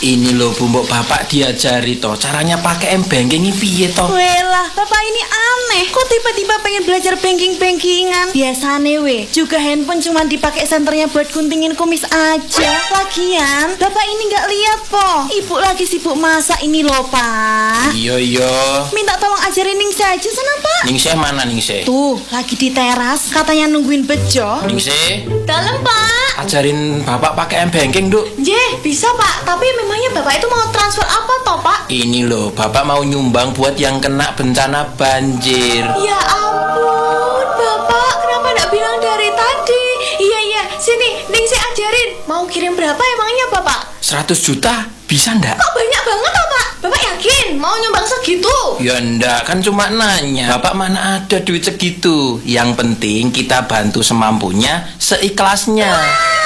Ini loh Bu, mbok bapak diajari toh caranya pakai M-banking ini piye toh? Welah, bapak ini aneh. Kok tiba-tiba pengen belajar banking-bankingan? Biasane juga handphone cuma dipakai senternya buat guntingin kumis aja. Lagian, bapak ini nggak lihat po. Ibu lagi sibuk masak ini loh, Pak. Iya. Minta tolong ajarin Ningsih aja sana, Pak. Ningsih mana Ningsih? Tuh, lagi di teras, katanya nungguin bejo. Ningsih, Dalam, Pak. ajarin bapak pakai M-banking, Duk. Jeh, bisa, Pak. Tapi memangnya bapak itu mau transfer apa toh, Pak? Ini loh, bapak mau nyumbang buat yang kena bencana banjir. Ya ampun, bapak kenapa nggak bilang dari tadi? Iya, sini, Ningsih ajarin. Mau kirim berapa emangnya, bapak? 100 juta, bisa ndak? Kok banyak banget, Pak? Bapak yakin mau nyumbang segitu? Ya ndak, kan cuma nanya. Bapak mana ada duit segitu. Yang penting kita bantu semampunya, seikhlasnya.